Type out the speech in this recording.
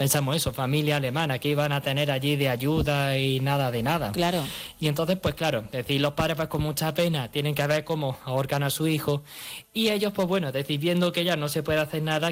pensamos eso, familia alemana, que iban a tener allí de ayuda y nada de nada. Claro. Y entonces, pues claro, decir, los padres pues con mucha pena tienen que ver cómo ahorcan a su hijo y ellos, pues bueno, decir, viendo que ya no se puede hacer nada,